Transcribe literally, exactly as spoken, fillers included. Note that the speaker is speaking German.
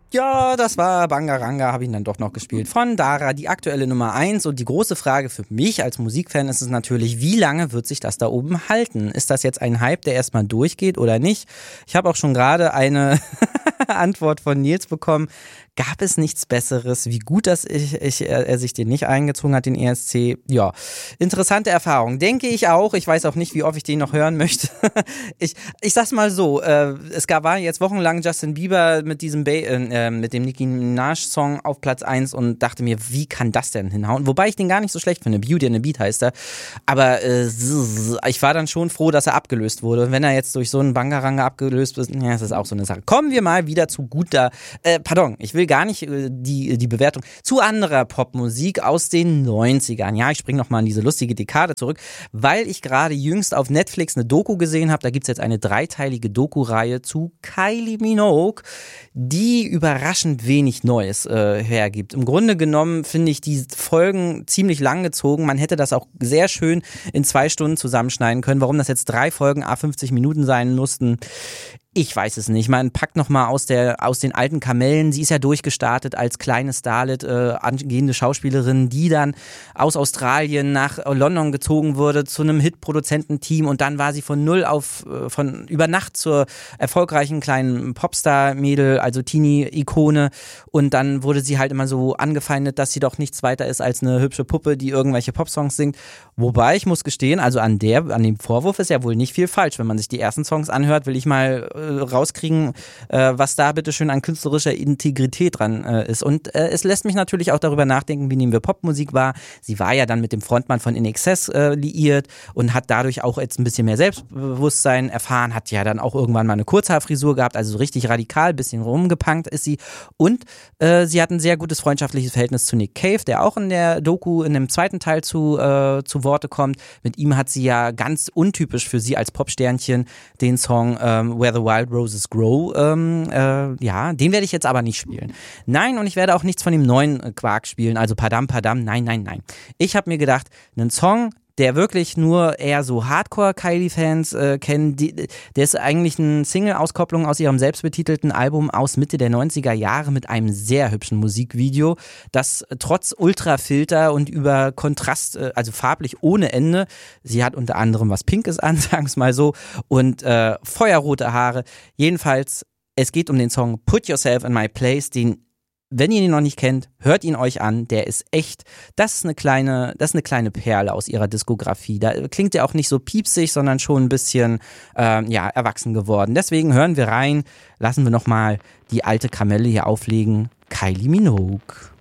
Ja, das war Bangaranga, habe ich dann doch noch gespielt. Von Dara, die aktuelle Nummer eins. Und die große Frage für mich als Musikfan ist es natürlich, wie lange wird sich das da oben halten? Ist das jetzt ein Hype, der erstmal durchgeht oder nicht? Ich habe auch schon gerade eine Antwort von Nils bekommen. Gab es nichts Besseres? Wie gut, dass ich, ich, er, er sich den nicht eingezogen hat, den E S C. Ja, interessante Erfahrung. Denke ich auch. Ich weiß auch nicht, wie oft ich den noch hören möchte. ich, ich sag's mal so, äh, es gab, war jetzt wochenlang Justin Bieber mit diesem ba- äh, mit dem Nicki Minaj-Song auf Platz eins und dachte mir, wie kann das denn hinhauen? Wobei ich den gar nicht so schlecht finde. Beauty and the Beat heißt er. Aber äh, ich war dann schon froh, dass er abgelöst wurde. Und wenn er jetzt durch so einen Bangaranga abgelöst wird, ja, das ist auch so eine Sache. Kommen wir mal wieder zu guter, äh, pardon, ich will gar nicht äh, die, die Bewertung, zu anderer Popmusik aus den neunzigern. Ja, ich springe nochmal in diese lustige Dekade zurück, weil ich gerade jüngst auf Netflix eine Doku gesehen habe. Da gibt es jetzt eine dreiteilige Doku-Reihe zu Kylie Minogue, die überraschend wenig Neues äh, hergibt. Im Grunde genommen finde ich die Folgen ziemlich lang gezogen. Man hätte das auch sehr schön in zwei Stunden zusammenschneiden können. Warum das jetzt drei Folgen à fünfzig Minuten sein mussten, ich weiß es nicht. Man packt nochmal aus der aus den alten Kamellen. Sie ist ja durchgestartet als kleine Starlet, äh, angehende Schauspielerin, die dann aus Australien nach London gezogen wurde zu einem Hit-Produzententeam und dann war sie von null auf, äh, von über Nacht zur erfolgreichen kleinen Popstar-Mädel, also Teenie-Ikone, und dann wurde sie halt immer so angefeindet, dass sie doch nichts weiter ist als eine hübsche Puppe, die irgendwelche Popsongs singt. Wobei, ich muss gestehen, also an der, an dem Vorwurf ist ja wohl nicht viel falsch. Wenn man sich die ersten Songs anhört, will ich mal äh, rauskriegen, äh, was da bitte schön an künstlerischer Integrität dran äh, ist. Und äh, es lässt mich natürlich auch darüber nachdenken, wie nehmen wir Popmusik wahr. Sie war ja dann mit dem Frontmann von In Excess äh, liiert und hat dadurch auch jetzt ein bisschen mehr Selbstbewusstsein erfahren, hat ja dann auch irgendwann mal eine Kurzhaarfrisur gehabt, also so richtig radikal, bisschen rumgepunkt ist sie. Und äh, sie hat ein sehr gutes freundschaftliches Verhältnis zu Nick Cave, der auch in der Doku in dem zweiten Teil zu, äh, zu Worte kommt. Mit ihm hat sie ja ganz untypisch für sie als Popsternchen den Song ähm, Where the Wild Roses Grow, ähm, äh, ja, den werde ich jetzt aber nicht spielen. Nein, und ich werde auch nichts von dem neuen Quark spielen, also Padam Padam, nein, nein, nein. Ich habe mir gedacht, einen Song, der wirklich nur eher so Hardcore-Kylie-Fans äh, kennen, die, der ist eigentlich eine Single-Auskopplung aus ihrem selbstbetitelten Album aus Mitte der neunziger Jahre mit einem sehr hübschen Musikvideo, das trotz Ultrafilter und über Kontrast, äh, also farblich ohne Ende, sie hat unter anderem was Pinkes an, sagen es mal so, und äh, feuerrote Haare. Jedenfalls, es geht um den Song Put Yourself in My Place, den, wenn ihr ihn noch nicht kennt, hört ihn euch an. Der ist echt, das ist eine kleine, das ist eine kleine Perle aus ihrer Diskografie. Da klingt er auch nicht so piepsig, sondern schon ein bisschen, ähm, ja, erwachsen geworden. Deswegen hören wir rein, lassen wir nochmal die alte Kamelle hier auflegen. Kylie Minogue.